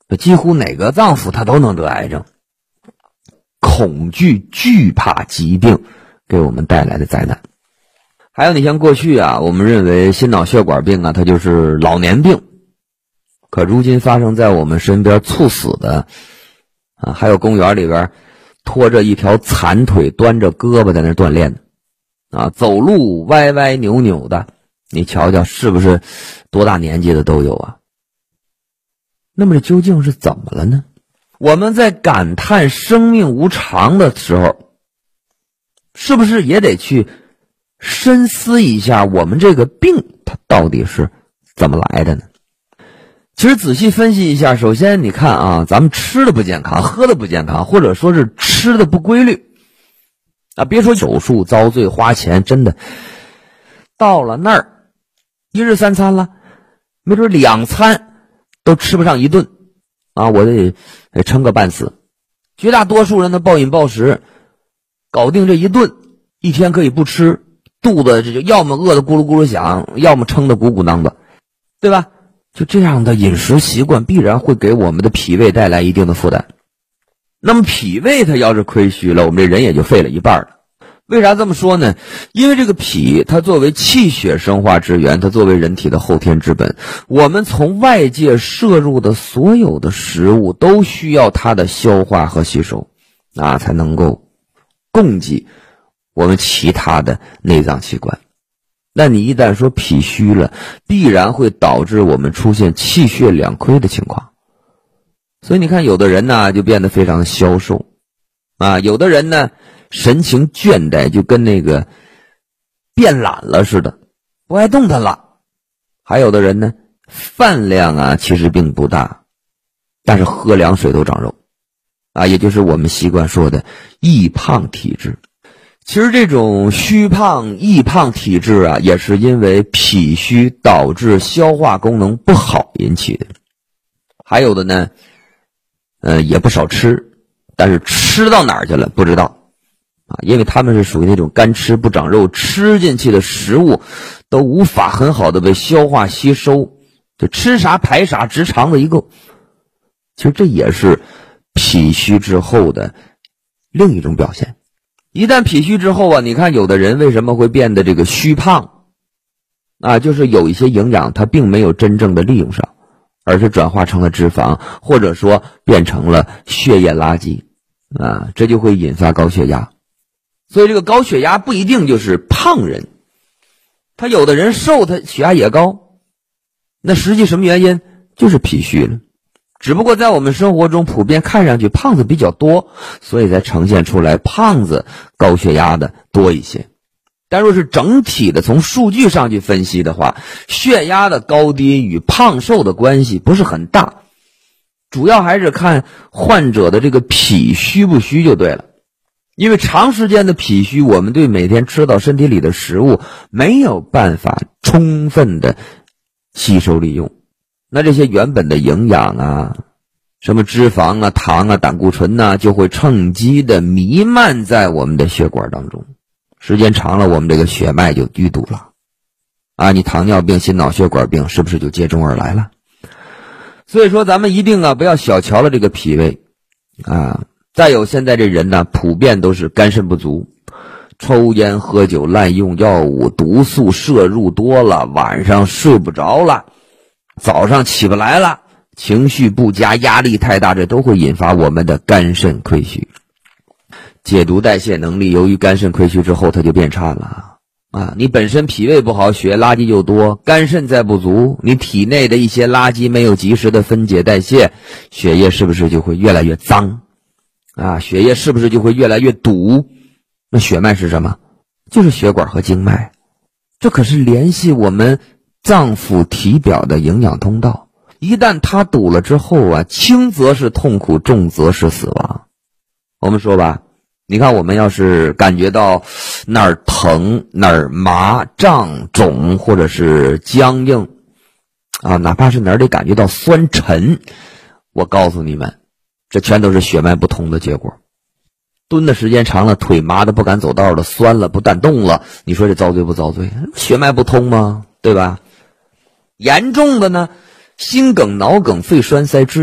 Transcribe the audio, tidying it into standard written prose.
几乎哪个脏腑他都能得癌症。恐惧、惧怕疾病给我们带来的灾难。还有你像过去啊，我们认为心脑血管病啊，它就是老年病，可如今发生在我们身边猝死的啊，还有公园里边拖着一条残腿端着胳膊在那锻炼的啊，走路歪歪扭扭的，你瞧瞧是不是多大年纪的都有啊？那么这究竟是怎么了呢？我们在感叹生命无常的时候，是不是也得去深思一下我们这个病它到底是怎么来的呢？其实仔细分析一下，首先你看啊，咱们吃的不健康，喝的不健康，或者说是吃的不规律啊，别说手术遭罪花钱，真的到了那儿一日三餐了，没准2餐都吃不上1顿啊，我得撑个半死。绝大多数人的暴饮暴食搞定这1顿，一天可以不吃，肚子这就要么饿得咕噜咕噜响，要么撑得鼓鼓囊的，对吧？就这样的饮食习惯必然会给我们的脾胃带来一定的负担。那么脾胃它要是亏虚了，我们这人也就废了一半了。为啥这么说呢？因为这个脾它作为气血生化之源，它作为人体的后天之本，我们从外界摄入的所有的食物都需要它的消化和吸收啊，才能够供给我们其他的内脏器官。那你一旦说脾虚了，必然会导致我们出现气血两亏的情况。所以你看有的人呢就变得非常消瘦啊，有的人呢神情倦怠，就跟那个变懒了似的，不爱动弹了。还有的人呢饭量啊其实并不大，但是喝凉水都长肉啊，也就是我们习惯说的易胖体质。其实这种虚胖易胖体质啊，也是因为脾虚导致消化功能不好引起的。还有的呢也不少吃，但是吃到哪儿去了不知道啊，因为他们是属于那种干吃不长肉，吃进去的食物都无法很好的被消化吸收，就吃啥排啥，直肠子一个。其实这也是脾虚之后的另一种表现。一旦脾虚之后啊，你看有的人为什么会变得这个虚胖啊，就是有一些营养它并没有真正的利用上，而是转化成了脂肪，或者说变成了血液垃圾啊，这就会引发高血压。所以这个高血压不一定就是胖人，他有的人瘦他血压也高，那实际什么原因？就是脾虚了。只不过在我们生活中普遍看上去胖子比较多，所以才呈现出来胖子高血压的多一些。但若是整体的从数据上去分析的话，血压的高低与胖瘦的关系不是很大，主要还是看患者的这个脾虚不虚就对了。因为长时间的脾虚，我们对每天吃到身体里的食物没有办法充分的吸收利用，那这些原本的营养啊，什么脂肪啊、糖啊、胆固醇啊，就会趁机的弥漫在我们的血管当中，时间长了我们这个血脉就淤堵了啊，你糖尿病、心脑血管病是不是就接踵而来了？所以说咱们一定啊不要小瞧了这个脾胃啊。再有现在这人呢普遍都是肝肾不足，抽烟喝酒滥用药物，毒素摄入多了，晚上睡不着了，早上起不来了，情绪不佳，压力太大，这都会引发我们的肝肾亏虚。解毒代谢能力由于肝肾亏虚之后它就变差了啊！你本身脾胃不好，血液垃圾就多，肝肾再不足，你体内的一些垃圾没有及时的分解代谢，血液是不是就会越来越脏啊？血液是不是就会越来越堵？那血脉是什么？就是血管和经脉，这可是联系我们脏腑体表的营养通道。一旦它堵了之后啊，轻则是痛苦，重则是死亡。我们说吧，你看我们要是感觉到哪儿疼、哪儿麻、胀、肿或者是僵硬啊，哪怕是哪儿得感觉到酸沉，我告诉你们，这全都是血脉不通的结果。蹲的时间长了，腿麻的不敢走道了，酸了不敢动了，你说这遭罪不遭罪？血脉不通吗？对吧？严重的呢，心梗、脑梗、肺栓塞、